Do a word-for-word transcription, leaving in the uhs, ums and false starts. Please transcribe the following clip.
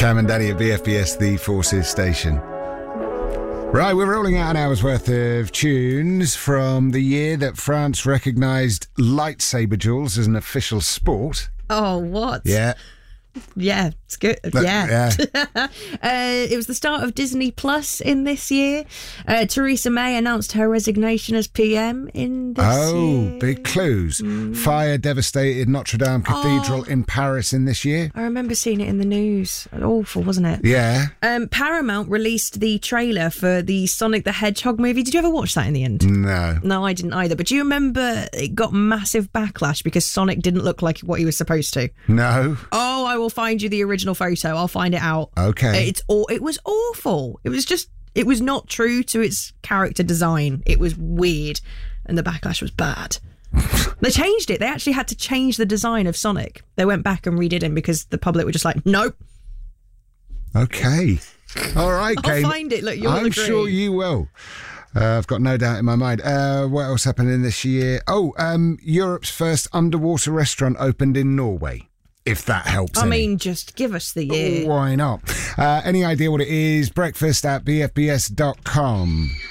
Cam and Danny at B F B S, the Forces station. Right, we're rolling out an hour's worth of tunes from the year that France recognised lightsaber duels as an official sport. Oh, what? Yeah. Yeah, it's good. Yeah. yeah. uh, it was the start of Disney Plus in this year. Uh, Theresa May announced her resignation as P M in this Oh, year. big clues. Mm. Fire devastated Notre Dame Cathedral Oh. in Paris in this year. I remember seeing it in the news. Awful, wasn't it? Yeah. Um, Paramount released the trailer for the Sonic the Hedgehog movie. Did you ever watch that in the end? No. No, I didn't either. But do you remember it got massive backlash because Sonic didn't look like what he was supposed to? No. Oh, I will find you the original photo. I'll find it out. Okay. It's all. It was awful. It was just. It was not true to its character design. It was weird, and the backlash was bad. They changed it. They actually had to change the design of Sonic. They went back and redid him because the public were just like, nope. Okay. All right, I'll Kate. find it. Look, you'll I'm agree. sure you will. Uh, I've got no doubt in my mind. Uh, what else happened in this year? Oh, um, Europe's first underwater restaurant opened in Norway. If that helps. I any. mean, just give us the year. Why not? Uh, any idea what it is? Breakfast at b f b s dot com.